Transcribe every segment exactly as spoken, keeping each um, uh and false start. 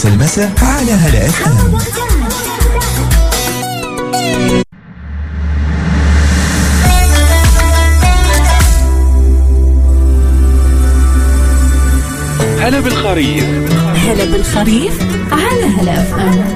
ونص المساء على هلا اف ام. هلا بالخريف. هلا بالخريف على هلا اف ام.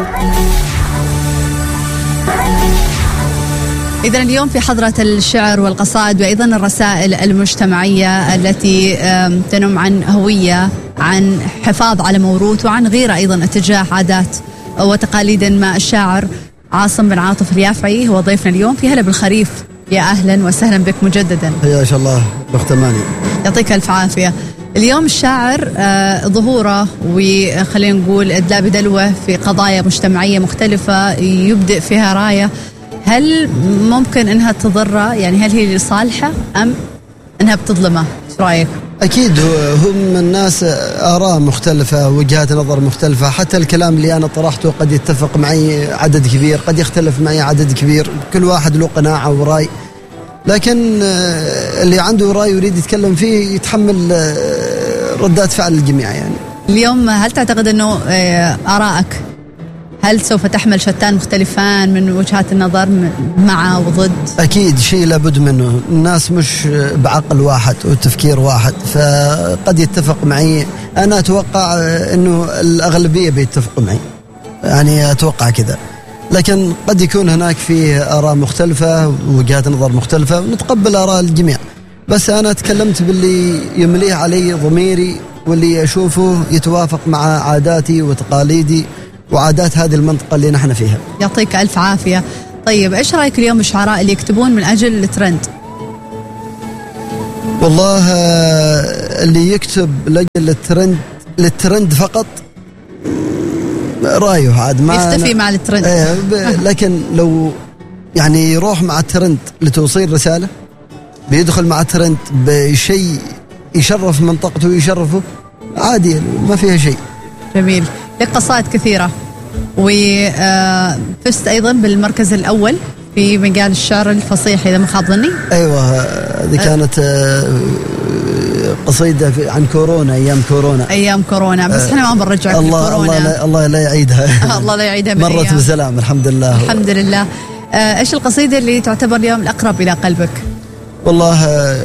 إذن اليوم في حضرة الشعر والقصائد وأيضا الرسائل المجتمعية التي تنم عن هوية، عن حفاظ على موروث، وعن غيرة أيضا اتجاه عادات وتقاليد ما. الشاعر عاصم بن عاطف اليافعي هو ضيفنا اليوم في هلا بالخريف. يا أهلا وسهلا بك مجددا. يا شاء الله بختماني. يعطيك ألف عافية. اليوم الشاعر ظهوره وخلينا نقول ادلى بدلوه في قضايا مجتمعية مختلفة يبدأ فيها راية. هل ممكن انها تضره؟ يعني هل هي لصالحه ام انها بتظلمه؟ ايش رايك؟ اكيد هم الناس اراء مختلفه، وجهات نظر مختلفه، حتى الكلام اللي انا طرحته قد يتفق معي عدد كبير، قد يختلف معي عدد كبير، كل واحد له قناعه وراي، لكن اللي عنده راي يريد يتكلم فيه يتحمل ردات فعل الجميع. يعني اليوم هل تعتقد انه ارائك هل سوف تحمل شتان مختلفان من وجهات النظر مع وضد؟ أكيد شيء لابد منه. الناس مش بعقل واحد وتفكير واحد، فقد يتفق معي. أنا أتوقع أنه الأغلبية بيتفقوا معي، يعني أتوقع كذا، لكن قد يكون هناك فيه آراء مختلفة ووجهات نظر مختلفة، ونتقبل آراء الجميع. بس أنا تكلمت باللي يمليه علي ضميري واللي أشوفه يتوافق مع عاداتي وتقاليدي وعادات هذه المنطقة اللي نحن فيها. يعطيك ألف عافية. طيب إيش رأيك اليوم بالشعراء اللي يكتبون من أجل الترند؟ والله اللي يكتب لأجل الترند للترند فقط رأيه عاد ما يختفي مع الترند. ايه لكن لو يعني يروح مع الترند لتوصيل رسالة، بيدخل مع الترند بشيء يشرف منطقته ويشرفه، عادي ما فيها شيء. جميل. لك قصائد كثيرة وفزت أيضا بالمركز الأول في مجال الشعر الفصيح إذا ما خاب ظني. أيوة هذه كانت قصيدة عن كورونا، أيام كورونا. أيام كورونا، بس احنا ما بنرجع الله كورونا. الله لا, الله لا يعيدها. الله لا يعيدها. مرت بسلام الحمد لله. الحمد لله. إيش القصيدة اللي تعتبر اليوم الأقرب إلى قلبك؟ والله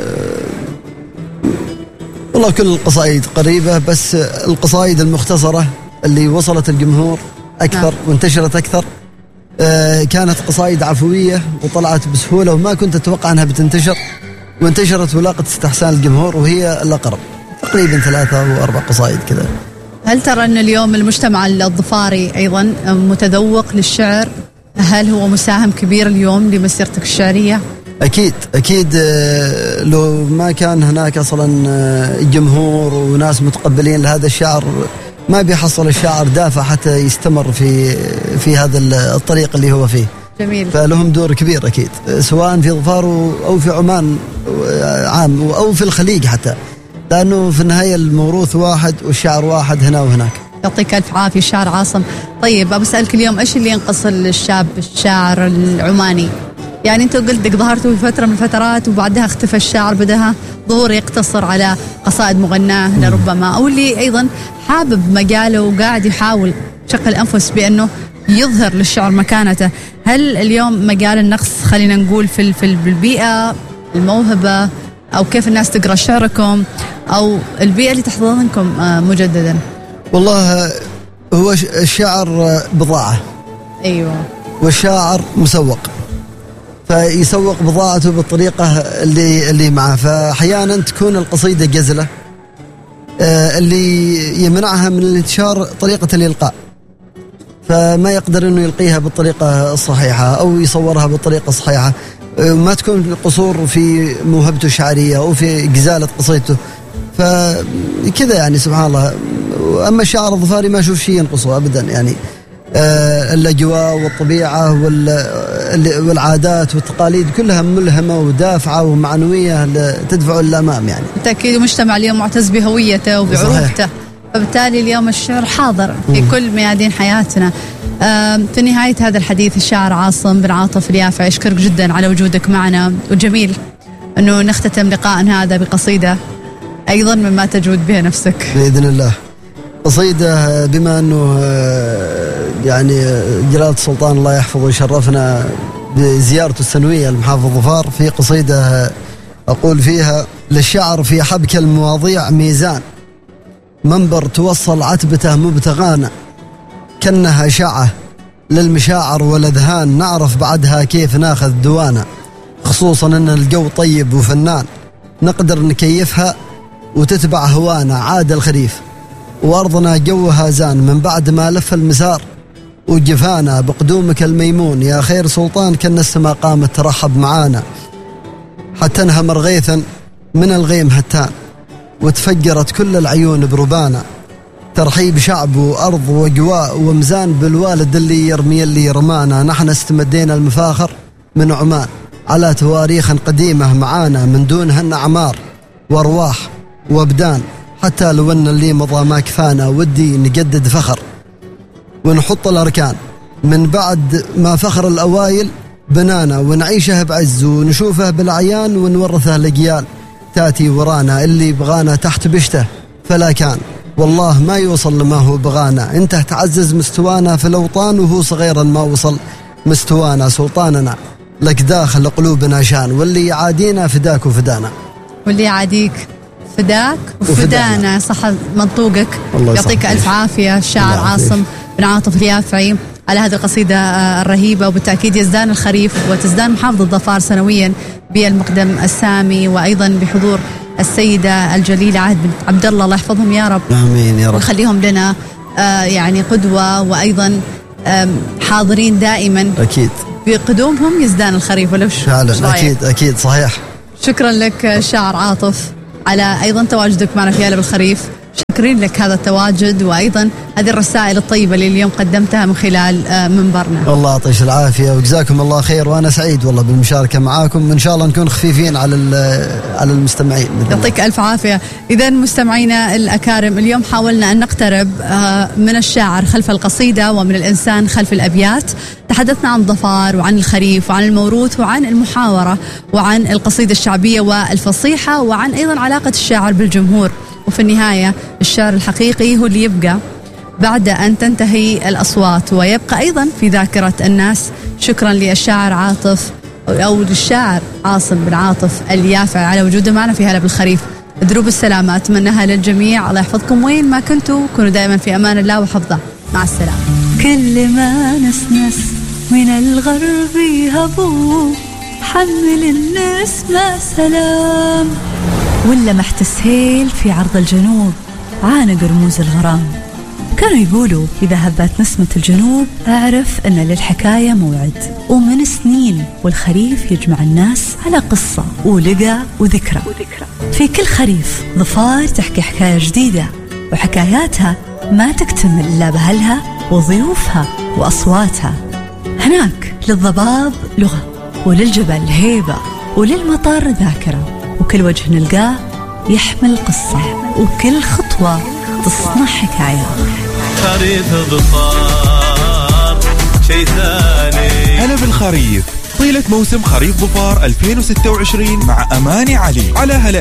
والله كل القصائد قريبة، بس القصائد المختصرة اللي وصلت الجمهور أكثر آه. وانتشرت أكثر آه كانت قصائد عفوية وطلعت بسهولة، وما كنت أتوقع أنها بتنتشر، وانتشرت ولاقت استحسان الجمهور، وهي الأقرب تقريبا ثلاثة أو أربع قصائد كذا. هل ترى أن اليوم المجتمع الظفاري أيضا متذوق للشعر؟ هل هو مساهم كبير اليوم لمسيرتك الشعرية؟ أكيد أكيد. لو ما كان هناك أصلا جمهور وناس متقبلين لهذا الشعر ما بيحصل الشاعر دافع حتى يستمر في في هذا الطريق اللي هو فيه. جميل. فلهم دور كبير أكيد، سواء في ظفار أو في عمان عام أو في الخليج حتى، لأنه في النهاية الموروث واحد والشعر واحد هنا وهناك. يعطيك ألف عافية الشاعر عاصم. طيب أسألك اليوم إيش اللي ينقص الشاب الشاعر العماني؟ يعني أنت قلت لك ظهرتوا في فترة من الفترات وبعدها اختفى الشعر، بدها ظهور يقتصر على قصائد مغناة لربما، أو اللي أيضا حابب مجاله وقاعد يحاول شق الأنفس بأنه يظهر للشعر مكانته. هل اليوم مجال النقص خلينا نقول في في البيئة، الموهبة، أو كيف الناس تقرأ شعركم، أو البيئة اللي تحضنكم مجددا؟ والله هو الشعر بضاعة. أيوة. والشاعر مسوق، فيسوق بضاعته بالطريقة اللي اللي معه، فأحيانا تكون القصيدة جزلة آه اللي يمنعها من الانتشار طريقة الإلقاء، فما يقدر إنه يلقيها بالطريقة الصحيحة أو يصورها بالطريقة الصحيحة، آه ما تكون قصور في موهبته الشعرية أو في جزالة قصيدته، فكذا يعني سبحان الله. أما الشعر الظفاري ما أشوف شيء ينقصه أبدا، يعني آه الأجواء والطبيعة والعادات والتقاليد كلها ملهمة ودافعة ومعنوية تدفع للأمام. يعني بالتأكيد مجتمع اليوم معتز بهويته وبعروقته، فبالتالي اليوم الشعر حاضر في م. كل ميادين حياتنا. آه في نهاية هذا الحديث الشاعر عاصم بن عاطف اليافعي أشكرك جدا على وجودك معنا، وجميل أنه نختتم لقاء هذا بقصيدة أيضا مما تجود بها نفسك بإذن الله. قصيدة بما أنه يعني جلالة السلطان الله يحفظه ويشرفنا بزيارته السنوية لمحافظ ظفار، في قصيدة أقول فيها: للشعر في حبك المواضيع ميزان، منبر توصل عتبته مبتغانا، كأنها شعة للمشاعر والأذهان، نعرف بعدها كيف ناخذ دوانا، خصوصا أن الجو طيب وفنان، نقدر نكيفها وتتبع هوانا، عاد الخريف وأرضنا جوها زان، من بعد ما لف المسار وجفانا، بقدومك الميمون يا خير سلطان، كأن السماء قامت ترحب معانا، حتى انهمر غيثا من الغيم هتان، وتفجرت كل العيون بربانا، ترحيب شعب وأرض وجواء ومزان، بالوالد اللي يرمي اللي رمانا، نحن استمدينا المفاخر من عمان على تواريخ قديمة معانا، من دونهن أعمار وأرواح وأبدان، حتى لو أن اللي مضى ما كفانا، ودي نجدد فخر ونحط الأركان، من بعد ما فخر الأوائل بنانا، ونعيشه بعز ونشوفه بالعيان، ونورثه لجيال تاتي ورانا، اللي بغانا تحت بشته فلا كان، والله ما يوصل لما هو بغانا، انت تعزز مستوانا في الأوطان، وهو صغيرا ما وصل مستوانا، سلطاننا لك داخل قلوبنا شان، واللي يعادينا فداك وفدانا. واللي يعاديك فداك وفدانا، صح منطوقك. يعطيك ألف عافية الشاعر عاصم بن عاطف اليافعي على هذه القصيدة الرهيبة. وبالتأكيد يزدان الخريف وتزدان محافظة ظفار سنويا بالمقدم السامي، وأيضا بحضور السيدة الجليلة عهد بنت عبد الله، الله يحفظهم يا رب. آمين يا رب. ويخليهم لنا آه يعني قدوة، وأيضا آه حاضرين دائما. أكيد بقدومهم يزدان الخريف، ولا وش؟ فعلا أكيد أكيد صحيح. شكرا لك شاعر عاطف على أيضا تواجدك معنا في هلا بالخريف، شكرين لك هذا التواجد، وأيضا هذه الرسائل الطيبة اللي اليوم قدمتها من خلال منبرنا. الله يعطيك العافية وجزاكم الله خير، وأنا سعيد والله بالمشاركة معاكم، إن شاء الله نكون خفيفين على على المستمعين. يعطيك ألف عافية. إذا مستمعينا الأكارم، اليوم حاولنا أن نقترب من الشاعر خلف القصيدة ومن الإنسان خلف الأبيات. تحدثنا عن ظفار وعن الخريف وعن الموروث وعن المحاورة وعن القصيدة الشعبية والفصيحة، وعن أيضا علاقة الشاعر بالجمهور. وفي النهاية الشعر الحقيقي هو اللي يبقى بعد أن تنتهي الأصوات، ويبقى أيضا في ذاكرة الناس. شكرا للشاعر عاطف أو للشاعر عاصم بن عاطف اليافعي على وجوده معنا في هلا بالخريف. دروب السلامة أتمناها للجميع، الله يحفظكم وين ما كنتوا، كونوا دائما في أمان الله وحفظه. مع السلامة. كل ما نسنس من الغرب يهبوا، حمل الناس ما سلام، ولا محت السهيل في عرض الجنوب عانق رموز الغرام. كانوا يقولوا إذا هبت نسمة الجنوب أعرف أن للحكاية موعد، ومن سنين والخريف يجمع الناس على قصة ولقى وذكرى. في كل خريف ظفار تحكي حكاية جديدة، وحكاياتها ما تكتمل إلا بأهلها وضيوفها وأصواتها. هناك للضباب لغة، وللجبل هيبة، وللمطر ذاكرة، وكل وجه نلقاه يحمل قصة، وكل خطوة تصنع حكاية. خريف ظفار شي ثاني. هلا بالخريف طيلة موسم خريف ظفار ألفين وستة وعشرين مع أماني علي على هلا